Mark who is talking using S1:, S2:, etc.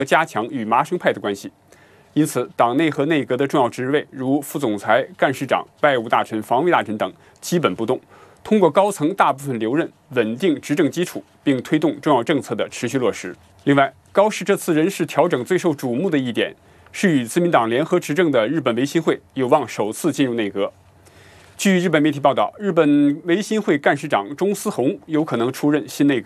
S1: 加强与麻生派的关系。因此，党内和内阁的重要职位，如副总裁、干事长、外务大臣、防卫大臣等，基本不动。通过高层大部分留任，稳定执政基础，并推动重要政策的持续落实。另外，高市这次人事调整最受瞩目的一点，是与自民党联合执政的日本维新会有望首次进入内阁。据日本媒体报道，日本维新会干事长中司宏有可能出任新内阁。